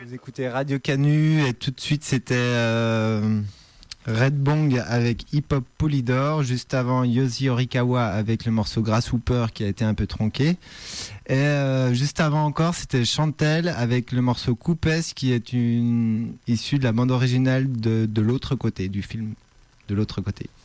Vous écoutez Radio Canu et tout de suite c'était Red Bong avec Hip Hop Polydor, juste avant Yoshi Horikawa avec le morceau Grasshopper qui a été un peu tronqué, et juste avant encore c'était Chantel avec le morceau Coupes qui est issu de la bande originale de l'autre côté du film, de l'autre côté.